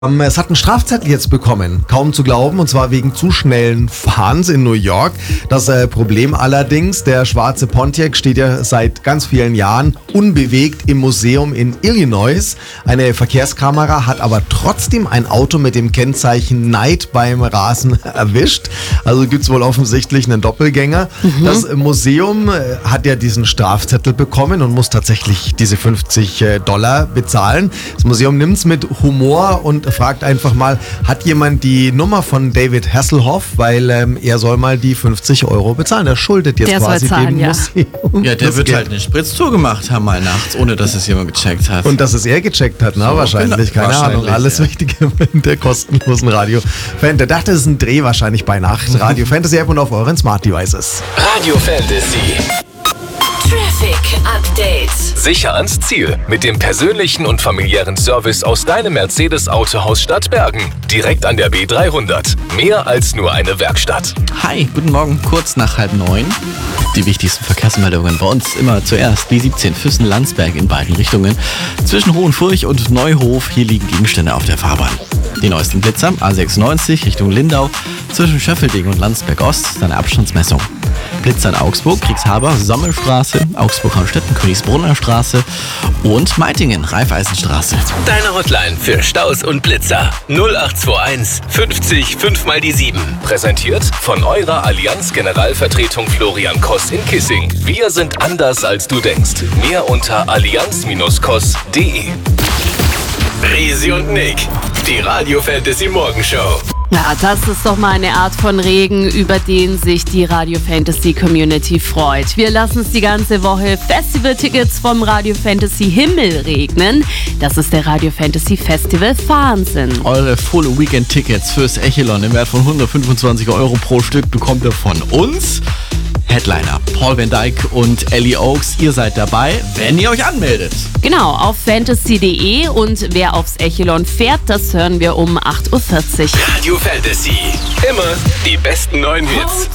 Es hat einen Strafzettel jetzt bekommen, kaum zu glauben, und zwar wegen zu schnellen Fahrens in New York. Das Problem allerdings, der schwarze Pontiac steht ja seit ganz vielen Jahren unbewegt im Museum in Illinois. Eine Verkehrskamera hat aber trotzdem ein Auto mit dem Kennzeichen Knight beim Rasen erwischt. Also gibt es wohl offensichtlich einen Doppelgänger. Das Museum hat ja diesen Strafzettel bekommen und muss tatsächlich diese $50 bezahlen. Das Museum nimmt es mit Humor und fragt einfach mal, hat jemand die Nummer von David Hasselhoff, weil er soll mal die €50 bezahlen. Er schuldet jetzt quasi dem Museum. Ja, der wird halt eine Spritztour gemacht haben mal nachts, ohne dass es jemand gecheckt hat. Und dass es er gecheckt hat, na, wahrscheinlich. Keine Ahnung. Alles Wichtige in der kostenlosen Radio-Fan. Der dachte, es ist ein Dreh wahrscheinlich bei Nacht. Radio Fantasy App und auf euren Smart Devices. Radio Fantasy. Traffic Update. Sicher ans Ziel mit dem persönlichen und familiären Service aus deinem Mercedes-Autohaus Stadtbergen. Direkt an der B300. Mehr als nur eine Werkstatt. Hi, guten Morgen, kurz nach 8:30. Die wichtigsten Verkehrsmeldungen bei uns immer zuerst. B17 Füssen-Landsberg in beiden Richtungen. Zwischen Hohenfurch und Neuhof, hier liegen Gegenstände auf der Fahrbahn. Die neuesten Blitzer, A96 Richtung Lindau, zwischen Schöffelding und Landsberg Ost, eine Abstandsmessung. Blitzer in Augsburg, Kriegshaber, Sommelstraße, Augsburg-Hornstetten, Königsbrunner Straße und Meitingen, Raiffeisenstraße. Deine Hotline für Staus und Blitzer. 0821 50 5 mal die 7. Präsentiert von eurer Allianz Generalvertretung Florian Koss in Kissing. Wir sind anders als du denkst. Mehr unter allianz-koss.de. Risi und Nick, die Radio Fantasy Morgenshow. Ja, das ist doch mal eine Art von Regen, über den sich die Radio Fantasy Community freut. Wir lassen es die ganze Woche Festival-Tickets vom Radio Fantasy Himmel regnen. Das ist der Radio Fantasy Festival Wahnsinn. Eure Full Weekend Tickets fürs Echelon im Wert von €125 pro Stück bekommt ihr von uns. Headliner Paul van Dyk und Ellie Oaks, ihr seid dabei, wenn ihr euch anmeldet. Genau, auf fantasy.de, und wer aufs Echelon fährt, das hören wir um 8:40 Uhr. Radio Fantasy. Immer die besten neuen Hits.